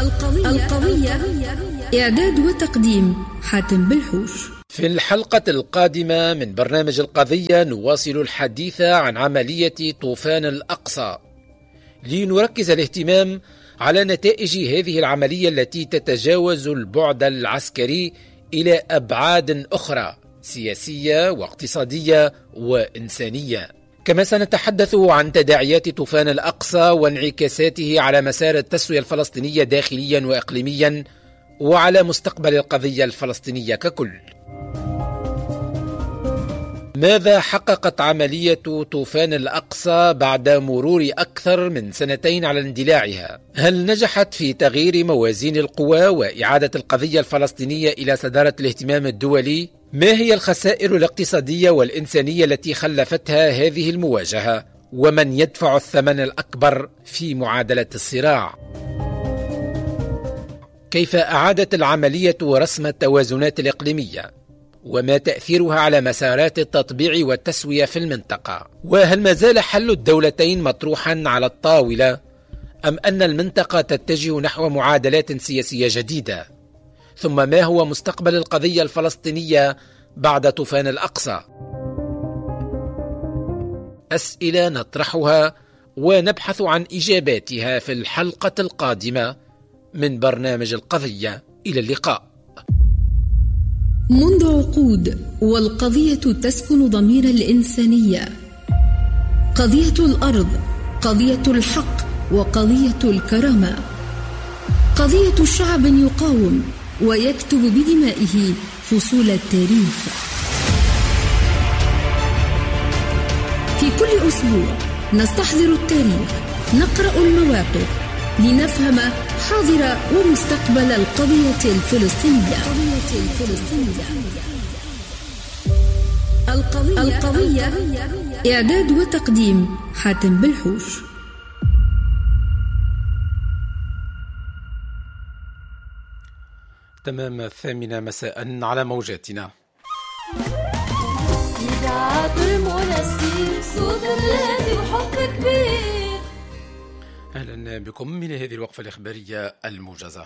القضية. إعداد وتقديم حاتم بالحوش. في الحلقة القادمة من برنامج القضية نواصل الحديث عن عملية طوفان الأقصى، لنركز الاهتمام على نتائج هذه العملية التي تتجاوز البعد العسكري إلى أبعاد أخرى سياسية واقتصادية وإنسانية. كما سنتحدث عن تداعيات طوفان الأقصى وانعكاساته على مسار التسوية الفلسطينية داخليا وإقليميا وعلى مستقبل القضية الفلسطينية ككل. ماذا حققت عملية طوفان الأقصى بعد مرور أكثر من سنتين على اندلاعها؟ هل نجحت في تغيير موازين القوى وإعادة القضية الفلسطينية إلى صدارة الاهتمام الدولي؟ ما هي الخسائر الاقتصادية والإنسانية التي خلفتها هذه المواجهة؟ ومن يدفع الثمن الأكبر في معادلة الصراع؟ كيف أعادت العملية رسم التوازنات الإقليمية؟ وما تأثيرها على مسارات التطبيع والتسوية في المنطقة؟ وهل ما زال حل الدولتين مطروحا على الطاولة أم أن المنطقة تتجه نحو معادلات سياسية جديدة؟ ثم ما هو مستقبل القضية الفلسطينية بعد طوفان الأقصى؟ أسئلة نطرحها ونبحث عن إجاباتها في الحلقة القادمة من برنامج القضية. إلى اللقاء. منذ عقود والقضية تسكن ضمير الإنسانية، قضية الأرض، قضية الحق، وقضية الكرامة، قضية شعب يقاوم ويكتب بدمائه فصول التاريخ. في كل أسبوع نستحضر التاريخ، نقرأ المواقف لنفهم حاضر ومستقبل القضية الفلسطينية. القضية. إعداد وتقديم حاتم بالحوش. تمام 8 مساء على موجاتنا. إذاعة المنسي صوت الهادي وحب كبير. أهلا بكم من هذه الوقفة الإخبارية الموجزة.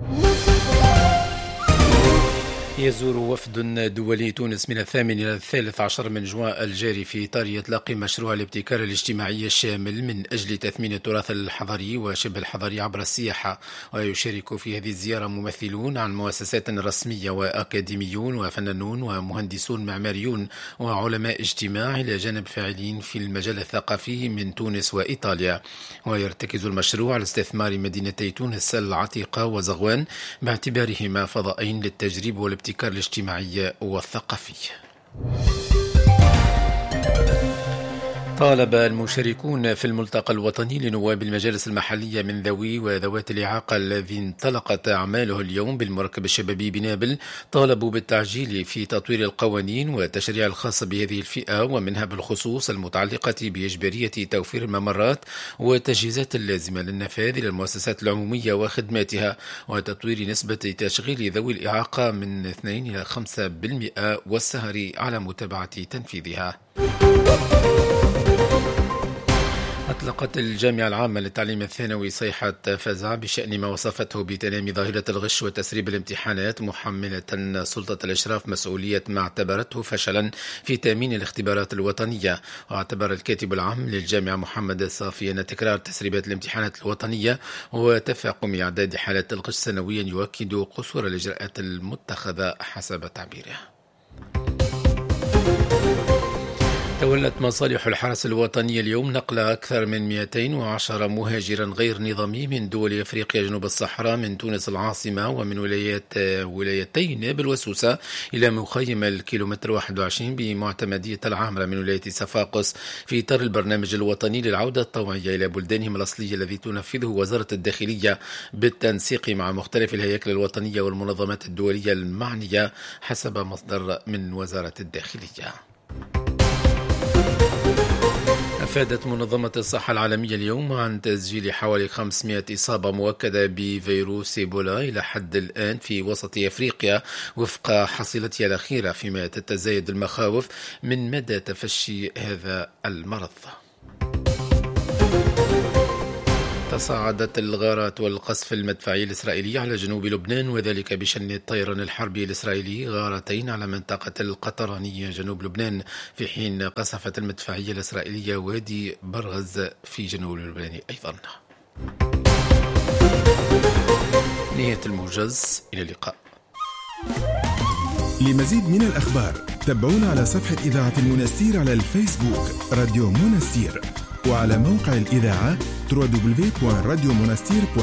يزور وفد دولي تونس من 8 إلى 13 من جوان الجاري في إطار إطلاق مشروع الابتكار الاجتماعي الشامل من أجل تثمين التراث الحضاري وشبه الحضاري عبر السياحة. ويشارك في هذه الزيارة ممثلون عن مؤسسات رسمية وأكاديميون وفنانون ومهندسون معماريون وعلماء اجتماع إلى جانب فاعلين في المجال الثقافي من تونس وإيطاليا. ويرتكز المشروع على استثمار مدينتي تونس العتيقة وزغوان باعتبارهما فضائين للتجريب والابتكار الاجتماعي والثقافي. طالب المشاركون في الملتقى الوطني لنواب المجالس المحلية من ذوي وذوات الإعاقة الذي انطلقت أعماله اليوم بالمركب الشبابي بنابل، طالبوا بالتعجيل في تطوير القوانين والتشريع الخاصة بهذه الفئة، ومنها بالخصوص المتعلقة بإجبارية توفير الممرات والتجهيزات اللازمة للنفاذ للمؤسسات العمومية وخدماتها، وتطوير نسبة تشغيل ذوي الإعاقة من 2 إلى 5% والسهر على متابعة تنفيذها. أطلقت الجامعة العامة للتعليم الثانوي صيحة فزع بشأن ما وصفته بتنامي ظاهرة الغش وتسريب الامتحانات، محملة سلطة الإشراف مسؤولية ما اعتبرته فشلا في تأمين الاختبارات الوطنية. واعتبر الكاتب العام للجامعة محمد الصافي أن تكرار تسريبات الامتحانات الوطنية وتفاقم إعداد حالات الغش سنويا يؤكد قصور الإجراءات المتخذة حسب تعبيره. تولت مصالح الحرس الوطني اليوم نقل أكثر من 210 مهاجرا غير نظامي من دول أفريقيا جنوب الصحراء من تونس العاصمة ومن ولايتي نابل وسوسة إلى مخيم الكيلومتر 21 بمعتمدية العامرة من ولاية صفاقس في إطار البرنامج الوطني للعودة الطوعية إلى بلدانهم الأصلية الذي تنفذه وزارة الداخلية بالتنسيق مع مختلف الهياكل الوطنية والمنظمات الدولية المعنية حسب مصدر من وزارة الداخلية. أفادت منظمة الصحة العالمية اليوم عن تسجيل حوالي 500 إصابة مؤكدة بفيروس إيبولا إلى حد الآن في وسط أفريقيا وفق حصيلتها الأخيرة، فيما تتزايد المخاوف من مدى تفشي هذا المرض. تصاعدت الغارات والقصف المدفعي الإسرائيلي على جنوب لبنان، وذلك بشن الطيران الحربي الإسرائيلي غارتين على منطقة القطرانية جنوب لبنان، في حين قصفت المدفعية الإسرائيلية وادي برغز في جنوب لبنان أيضا. نهاية الموجز، إلى اللقاء. لمزيد من الأخبار تابعونا على صفحة إذاعة المنستير على الفيسبوك راديو منستير، وعلى موقع الإذاعة www.radiomonastir.com.